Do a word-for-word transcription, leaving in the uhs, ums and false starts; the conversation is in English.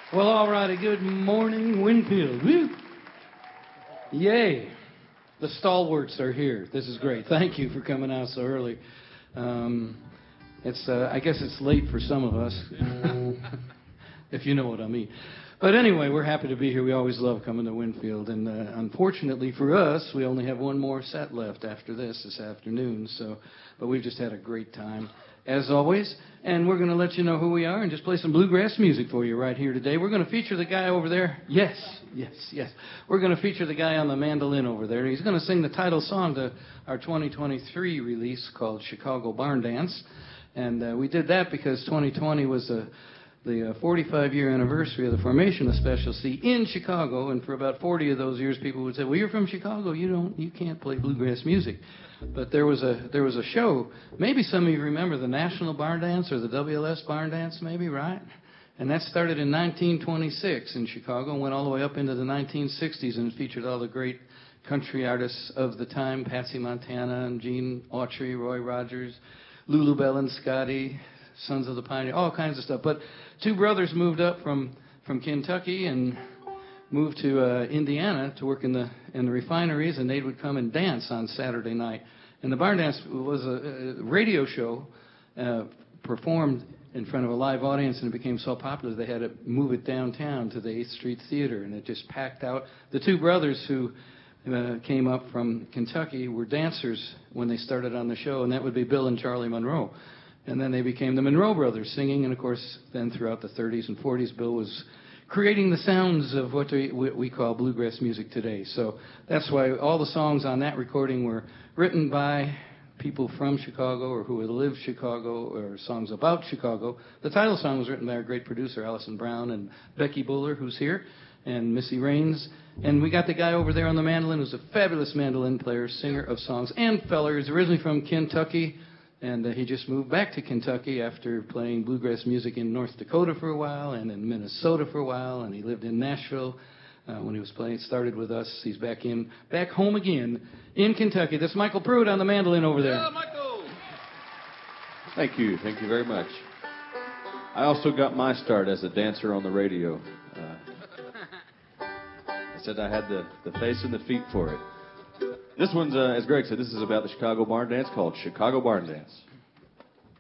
Well, all righty. Good morning, Winfield. Woo! Yay. The stalwarts are here. This is great. Thank you for coming out so early. Um, it's, uh, I guess it's late for some of us, if you know what I mean. But anyway, we're happy to be here. We always love coming to Winfield. And uh, unfortunately for us, we only have one more set left after this this afternoon. So, but we've just had a great time, as always. And we're going to let you know who we are and just play some bluegrass music for you right here today. We're going to feature the guy over there. Yes, yes, yes. We're going to feature the guy on the mandolin over there. He's going to sing the title song to our twenty twenty-three release called Chicago Barn Dance. And uh, we did that because twenty twenty was a the uh, forty-five year anniversary of the formation of Special C in Chicago, and for about forty of those years, people would say, "Well, you're from Chicago. You don't, you can't play bluegrass music." But there was a there was a show. Maybe some of you remember the National Barn Dance or the W L S Barn Dance, maybe, right? And that started in nineteen twenty-six in Chicago and went all the way up into the nineteen sixties, and it featured all the great country artists of the time: Patsy Montana and Gene Autry, Roy Rogers, Lulu Bell and Scotty, Sons of the Pioneer, all kinds of stuff. But two brothers moved up from, from Kentucky and moved to uh, Indiana to work in the in the refineries, and they would come and dance on Saturday night. And the barn dance was a, a radio show uh, performed in front of a live audience, and it became so popular they had to move it downtown to the eighth Street Theater, and it just packed out. The two brothers who uh, came up from Kentucky were dancers when they started on the show, and that would be Bill and Charlie Monroe. And then they became the Monroe Brothers singing, and of course, then throughout the thirties and forties, Bill was creating the sounds of what we, what we call bluegrass music today. So that's why all the songs on that recording were written by people from Chicago or who had lived Chicago, or songs about Chicago. The title song was written by our great producer, Allison Brown, and Becky Buller, who's here, and Missy Raines. And we got the guy over there on the mandolin who's a fabulous mandolin player, singer of songs, and feller. He's originally from Kentucky. And uh, he just moved back to Kentucky after playing bluegrass music in North Dakota for a while and in Minnesota for a while. And he lived in Nashville uh, when he was playing. Started with us. He's back in, back home again in Kentucky. That's Michael Pruitt on the mandolin over there. Yeah, Michael. Thank you. Thank you very much. I also got my start as a dancer on the radio. Uh, I said I had the, the face and the feet for it. This one's, uh, as Greg said, this is about the Chicago Barn Dance, called Chicago Barn Dance.